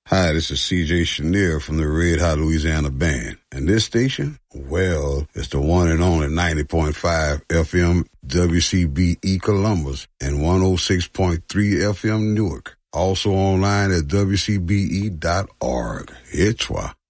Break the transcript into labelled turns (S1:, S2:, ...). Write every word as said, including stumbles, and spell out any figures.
S1: Hi, this is C J Chenier from the Red Hot Louisiana Band. And this station, well, it's the one and only ninety point five F M W C B E Columbus and one oh six point three F M Newark. Also online at W C B E dot org. It's why.